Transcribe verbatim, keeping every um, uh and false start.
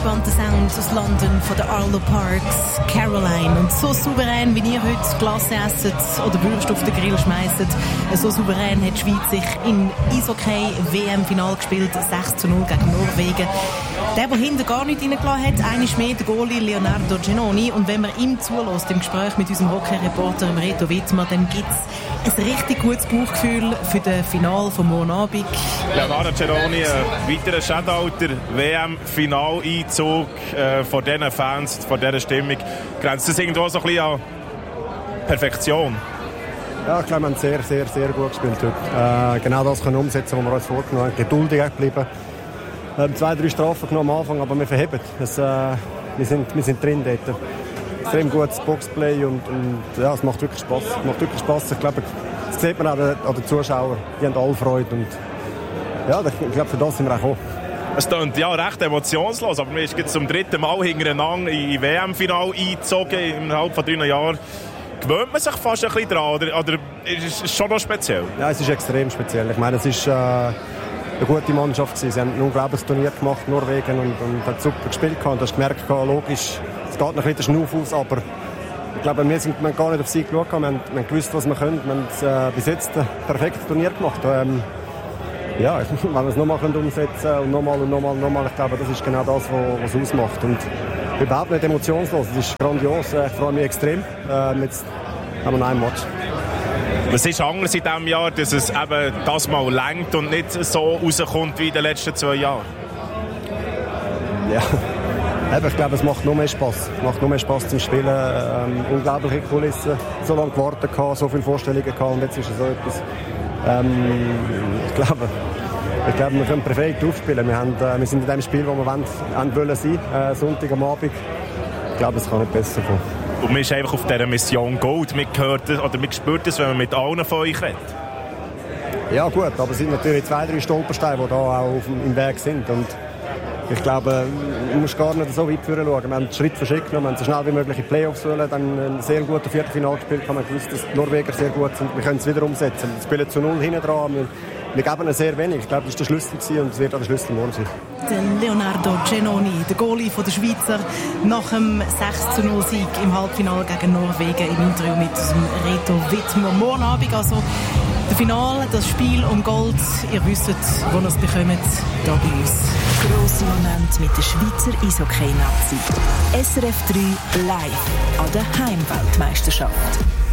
angespannter Sound aus London von der Arlo Parks, Caroline. Und so souverän, wie ihr heute Glasse esset oder Würste auf den Grill schmeisset, so souverän hat die Schweiz sich im Eishockey-W M-Final gespielt, sechs zu null gegen Norwegen. Der, der hinten gar nicht reingelassen hat, einmal mehr der Goalie Leonardo Genoni. Und wenn man ihm zulässt im Gespräch mit unserem Hockey-Reporter Reto Wittmer, dann gibt es ein richtig gutes Bauchgefühl für das Finale von morgen Abend. Leonardo Genoni, ein weiterer Shoutout, W M-Finaleinzug äh, von diesen Fans, von dieser Stimmung. Grenzt das irgendwo so ein bisschen an Perfektion? Ja, ich glaube, wir haben sehr, sehr, sehr gut gespielt heute. Äh, genau das können umsetzen, was wir uns vorgenommen haben. Geduldig geblieben. Wir haben zwei, drei Strafen genommen am Anfang, aber wir verheben. Das, äh, wir, sind, wir sind drin dort. Extrem gutes Boxplay und, und ja, es macht wirklich Spass. Es macht wirklich Spass. Ich glaube, das sieht man auch an den Zuschauern. Die haben alle Freude. Und ja, ich glaube, für das sind wir auch gekommen. Es klingt ja recht emotionslos, aber man ist jetzt zum dritten Mal hintereinander in W M-Final eingezogen innerhalb von drei Jahren. Gewöhnt man sich fast ein bisschen daran, oder, oder ist es schon noch speziell? Ja, es ist extrem speziell. Ich meine, es ist äh, eine gute Mannschaft gewesen. Sie haben ein unglaubliches Turnier gemacht, Norwegen, und, und hat super gespielt. Und du hast gemerkt, logisch, es geht noch ein bisschen Schnuff aus, aber ich glaube, wir, sind, wir haben gar nicht auf sie geschaut. Wir haben, wir haben gewusst, was wir können. Wir haben äh, bis jetzt ein perfektes Turnier gemacht. Ähm, ja, wenn wir es nochmal umsetzen können und nochmal und nochmal und nochmal, ich glaube, das ist genau das, was es ausmacht. Und überhaupt nicht emotionslos. Es ist grandios. Ich freue mich extrem. Ähm, jetzt haben wir noch einen Match. Was ist anders in diesem Jahr, dass es eben das mal reicht und nicht so rauskommt wie in den letzten zwei Jahren? Ja, ich glaube, es macht noch mehr Spass. Es macht noch mehr Spass zum Spielen. Ähm, unglaubliche Kulissen. So lange gewartet, so viele Vorstellungen gehabt, und jetzt ist es so etwas. Ähm, ich glaube, ich glaube, wir können perfekt aufspielen. Wir, haben, äh, wir sind in dem Spiel, wo wir wollen, wollen sein, äh, Sonntag am Abend. Ich glaube, es kann nicht besser kommen. Und man ist einfach auf dieser Mission Gold. Man hört es, oder man spürt es, wenn man mit allen von euch redet. Ja gut, aber es sind natürlich zwei, drei Stolpersteine, die da auch auf dem, im Weg sind. Und ich glaube, man muss gar nicht so weit vorne schauen. Wir haben einen Schritt verschickt, wir haben so schnell wie möglich in die Playoffs wollen, dann ein sehr gutes Viertelfinale gespielt, haben wir gewusst, dass die Norweger sehr gut sind. Wir können es wieder umsetzen. Wir spielen zu null hinten dran. Wir, wir geben ihnen sehr wenig. Ich glaube, das war der Schlüssel gewesen, und es wird auch der Schlüssel morgen sein. Der Leonardo Genoni, der Goalie von der Schweizer, nach dem sechs zu null Sieg im Halbfinale gegen Norwegen im Interview mit dem Reto Wittmer. Morgen Abend also das Finale, das Spiel um Gold. Ihr wisst, wo ihr es bekommt, hier bei uns. Grosse Momente mit der Schweizer Eishockey-Nazi. S R F drei live an der Heimweltmeisterschaft.